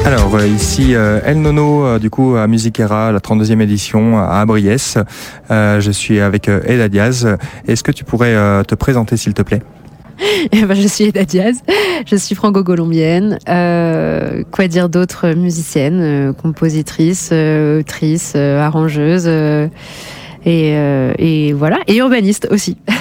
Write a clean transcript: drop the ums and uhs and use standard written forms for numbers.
Alors ici El Nono du coup à Musiquera, la 32e édition à Abriès. Je suis avec Eda Diaz. Est-ce que tu pourrais te présenter s'il te plaît? Je suis Eda Diaz, je suis franco-colombienne. Quoi dire d'autre? Musicienne, compositrice, autrice, arrangeuse et voilà, et urbaniste aussi.